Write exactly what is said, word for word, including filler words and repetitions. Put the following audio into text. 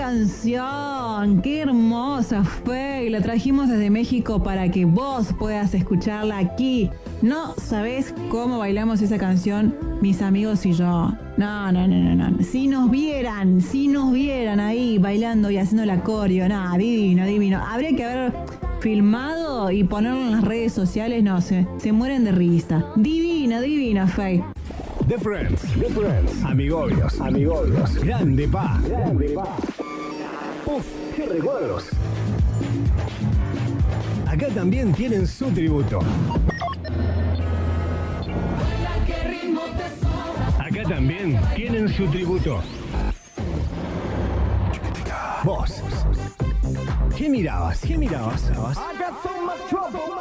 canción! ¡Qué hermosa, Fey! La trajimos desde México para que vos puedas escucharla aquí. No sabés cómo bailamos esa canción, mis amigos y yo. No, no, no, no, no. Si nos vieran, si nos vieran ahí bailando y haciendo la coreo, no, divino, divino. Habría que haber filmado y ponerlo en las redes sociales, no sé, se mueren de risa. Divina, divina, Fey. The Friends, The Friends, Amigobios, Amigobios, Grande Pa, Grande Pa. Uf, qué recuerdos. Acá también tienen su tributo. Acá también tienen su tributo. Vos, ¿qué mirabas? ¿Qué mirabas? I got so much trouble.